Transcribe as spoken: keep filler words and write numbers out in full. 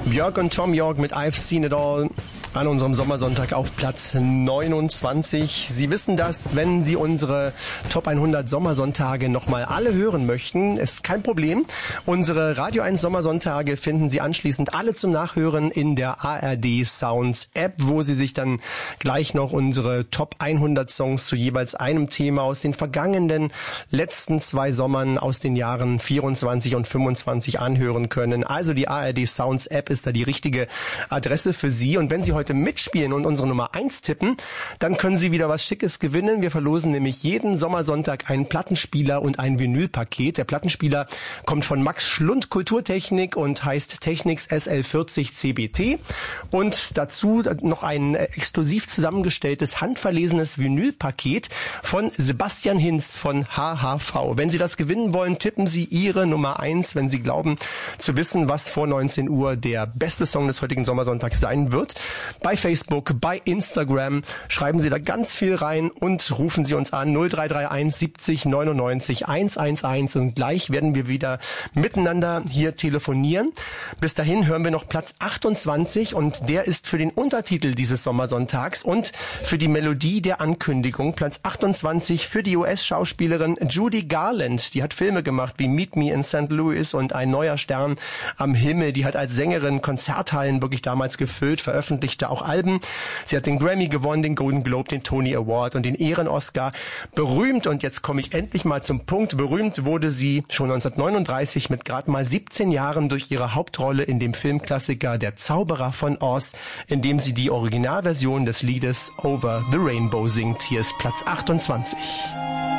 Björk und Tom York mit I've Seen It All an unserem Sommersonntag auf Platz neunundzwanzig. Sie wissen das, wenn Sie unsere Top hundert Sommersonntage nochmal alle hören möchten, ist kein Problem. Unsere Radio eins Sommersonntage finden Sie anschließend alle zum Nachhören in der A R D Sounds App, wo Sie sich dann gleich noch unsere Top hundert Songs zu jeweils einem Thema aus den vergangenen letzten zwei Sommern aus den Jahren vierundzwanzig und fünfundzwanzig anhören können. Also die A R D Sounds App ist da die richtige Adresse für Sie. Und wenn Sie heute mitspielen und unsere Nummer eins tippen, dann können Sie wieder was Schickes gewinnen. Wir verlosen nämlich jeden Sommersonntag einen Plattenspieler und ein Vinylpaket. Der Plattenspieler kommt von Max Schlund Kulturtechnik und heißt Technics S L vierzig C B T. Und dazu noch ein exklusiv zusammengestelltes, handverlesenes Vinylpaket von Sebastian Hinz von H H V. Wenn Sie das gewinnen wollen, tippen Sie Ihre Nummer eins, wenn Sie glauben zu wissen, was vor neunzehn Uhr der beste Song des heutigen Sommersonntags sein wird. Bei Facebook, bei Instagram schreiben Sie da ganz viel rein und rufen Sie uns an null drei drei eins siebzig neunundneunzig hundertelf und gleich werden wir wieder miteinander hier telefonieren. Bis dahin hören wir noch Platz achtundzwanzig und der ist für den Untertitel dieses Sommersonntags und für die Melodie der Ankündigung. Platz achtundzwanzig für die U S-Schauspielerin Judy Garland. Die hat Filme gemacht wie Meet Me in Sankt Louis und Ein neuer Stern am Himmel. Die hat als Sängerin Konzerthallen wirklich damals gefüllt, veröffentlichte auch Alben. Sie hat den Grammy gewonnen, den Golden Globe, den Tony Award und den Ehren-Oscar. Berühmt, und jetzt komme ich endlich mal zum Punkt, berühmt wurde sie schon neunzehnhundertneununddreißig mit gerade mal siebzehn Jahren durch ihre Hauptrolle in dem Filmklassiker Der Zauberer von Oz, in dem sie die Originalversion des Liedes Over the Rainbow singt. Hier ist Platz achtundzwanzig.